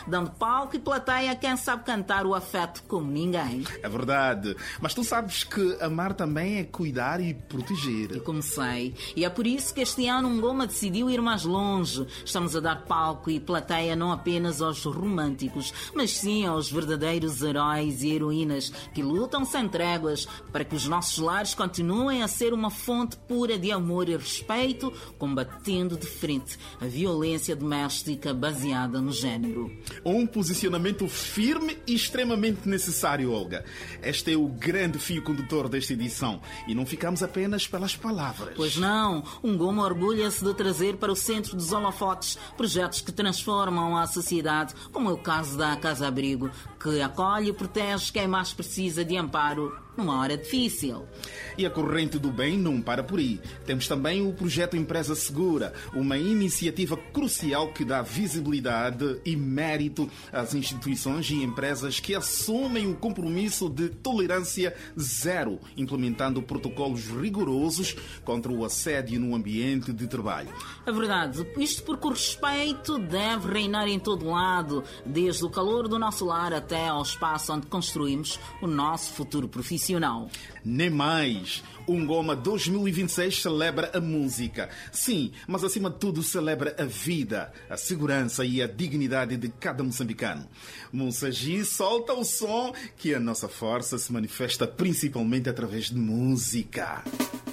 dando palco e plateia a quem sabe cantar o afeto como ninguém. É verdade, mas tu sabes que amar também é cuidar e proteger. E como sei, e é por isso que este ano Ngoma decidiu ir mais longe. Estamos a dar palco e plateia não apenas aos românticos, mas sim aos verdadeiros heróis e heroínas que lutam sem tréguas para que os nossos lares continuem a ser uma fonte pura de amor e respeito, combatendo de frente a violência doméstica baseada no género. Um posicionamento firme e extremamente necessário, Olga. Este é o grande fio condutor desta edição e não ficamos apenas pelas palavras. Pois não, Ngoma orgulha-se de trazer para o centro dos holofotes projetos que transformam a sociedade, como é o caso da Casa Abrigo, que acolhe e protege quem mais precisa de amparo numa hora difícil. E a corrente do bem não para por aí. Temos também o projeto Empresa Segura, uma iniciativa crucial que dá visibilidade e mérito às instituições e empresas que assumem o compromisso de tolerância zero, implementando protocolos rigorosos contra o assédio no ambiente de trabalho. É verdade, isto porque o respeito deve reinar em todo lado, desde o calor do nosso lar até ao espaço onde construímos o nosso futuro profissional. Nem mais. O Ngoma 2026 celebra a música. Sim, mas acima de tudo celebra a vida, a segurança e a dignidade de cada moçambicano. Monsagi solta o som que a nossa força se manifesta principalmente através de música.